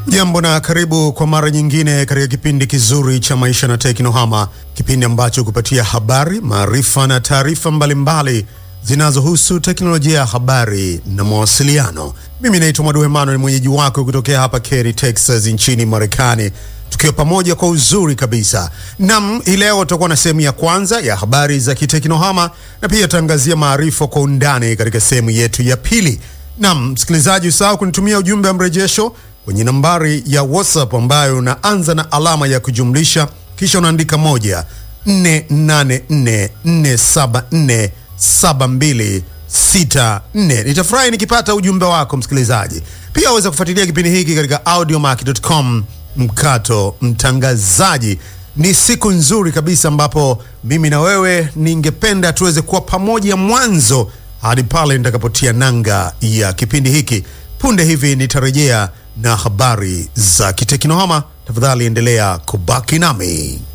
Jambo na karibu kwa mara nyingine katika kipindi kizuri cha Maisha na Teknohama, kipindi ambacho kupatia habari, maarifa na taarifa mbalimbali zinazohusu teknolojia ya habari na mawasiliano. Mimi naitwa Mwadu Emmanuel, mwenyeji wako kutokea hapa Katy, Texas nchini Marekani, tukiwa pamoja kwa uzuri kabisa. Hii leo tutakuwa na sehemu ya kwanza ya habari za kiteknohama na pia tutaangazia maarifa kwa undani katika sehemu yetu ya pili. Msikilizaji, usahau kunitumia ujumbe wa mrejesho kwenye nambari ya WhatsApp ambayo unaanza na alama ya kujumlisha kisha unaandika 1-484-474-7264. Nitafurahi nikipata ujumbe wako msikilizaji. Pia waweza kufuatilia kipindi hiki katika audiomack.com/mtangazaji. Ni siku nzuri kabisa ambapo mimi na wewe ningependa tuweze kuwa pamoja mwanzo hadi pale nitakapotia nanga ya kipindi hiki. Punde hivi nitarejea na habari za kiteknohama. Tafadhali endelea kubaki nami.